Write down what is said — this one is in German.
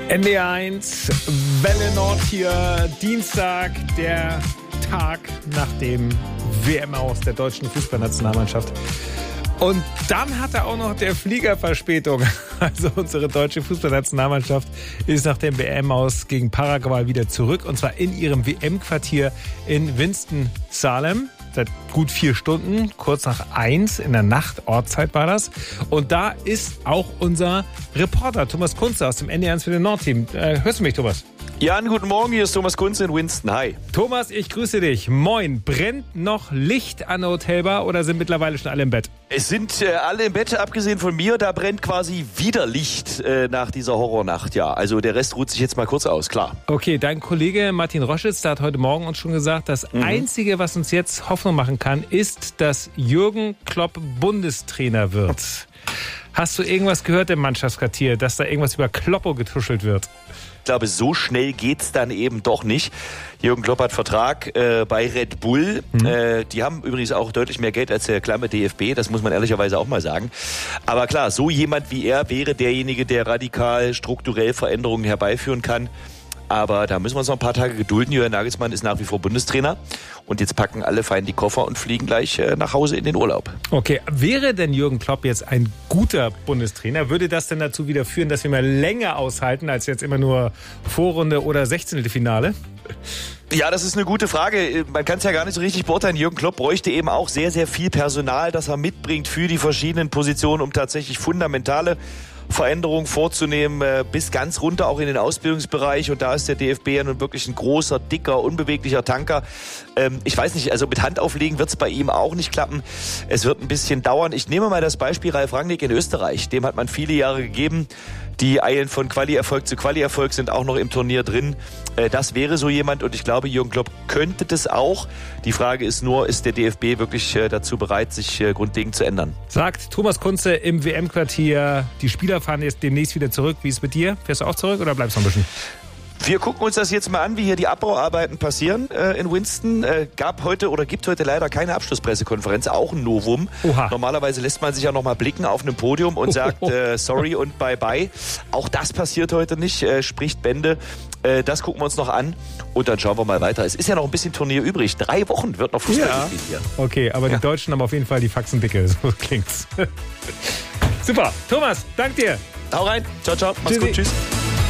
NDR1, Welle Nord hier, Dienstag, der Tag nach dem WM-Aus der deutschen Fußballnationalmannschaft. Und dann hatte auch noch der Flieger Verspätung. Also unsere deutsche Fußballnationalmannschaft ist nach dem WM-Aus gegen Paraguay wieder zurück. Und zwar in ihrem WM-Quartier in Winston-Salem. Seit gut 4 Stunden, kurz nach 1 in der Nacht, Ortszeit war das. Und da ist auch unser Reporter Thomas Kunze aus dem NDR1 für den Nordteam. Hörst du mich, Thomas? Ja, einen guten Morgen, hier ist Thomas Kunze in Winston. Hi. Thomas, ich grüße dich. Moin. Brennt noch Licht an der Hotelbar oder sind mittlerweile schon alle im Bett? Es sind alle im Bett, abgesehen von mir. Da brennt quasi wieder Licht nach dieser Horrornacht. Ja, also der Rest ruht sich jetzt mal kurz aus, klar. Okay, dein Kollege Martin Roschitz, der hat heute Morgen uns schon gesagt, das Einzige, was uns jetzt Hoffnung machen kann, ist, dass Jürgen Klopp Bundestrainer wird. Hast du irgendwas gehört im Mannschaftsquartier, dass da irgendwas über Kloppo getuschelt wird? Ich glaube, so schnell geht's dann eben doch nicht. Jürgen Klopp hat Vertrag bei Red Bull. Die haben übrigens auch deutlich mehr Geld als der klamme DFB. Das muss man ehrlicherweise auch mal sagen. Aber klar, so jemand wie er wäre derjenige, der radikal strukturell Veränderungen herbeiführen kann. Aber da müssen wir uns noch ein paar Tage gedulden. Jürgen Nagelsmann ist nach wie vor Bundestrainer. Und jetzt packen alle fein die Koffer und fliegen gleich nach Hause in den Urlaub. Okay, wäre denn Jürgen Klopp jetzt ein guter Bundestrainer? Würde das denn dazu wieder führen, dass wir mal länger aushalten, als jetzt immer nur Vorrunde oder 16. Finale? Ja, das ist eine gute Frage. Man kann es ja gar nicht so richtig beurteilen. Jürgen Klopp bräuchte eben auch sehr, sehr viel Personal, das er mitbringt für die verschiedenen Positionen, um tatsächlich fundamentale Veränderungen vorzunehmen, bis ganz runter auch in den Ausbildungsbereich. Und da ist der DFB ja nun wirklich ein großer, dicker, unbeweglicher Tanker. Ich weiß nicht, also mit Handauflegen wird es bei ihm auch nicht klappen. Es wird ein bisschen dauern. Ich nehme mal das Beispiel Ralf Rangnick in Österreich. Dem hat man viele Jahre gegeben. Die eilen von Quali-Erfolg zu Quali-Erfolg, sind auch noch im Turnier drin. Das wäre so jemand und ich glaube, Jürgen Klopp könnte das auch. Die Frage ist nur, ist der DFB wirklich dazu bereit, sich grundlegend zu ändern? Sagt Thomas Kunze im WM-Quartier. Die Spieler fahren jetzt demnächst wieder zurück. Wie ist es mit dir? Fährst du auch zurück oder bleibst du noch ein bisschen? Wir gucken uns das jetzt mal an, wie hier die Abbauarbeiten passieren in Winston. Gibt heute leider keine Abschlusspressekonferenz, auch ein Novum. Oha. Normalerweise lässt man sich ja noch mal blicken auf einem Podium und sagt sorry und bye-bye. Auch das passiert heute nicht, spricht Bände. Das gucken wir uns noch an und dann schauen wir mal weiter. Es ist ja noch ein bisschen Turnier übrig. 3 Wochen wird noch Fußball gespielt hier. Okay, aber die Deutschen haben auf jeden Fall die Faxen dicke, so klingt's. Super, Thomas, dank dir. Hau rein, ciao, ciao, mach's gut, tschüss.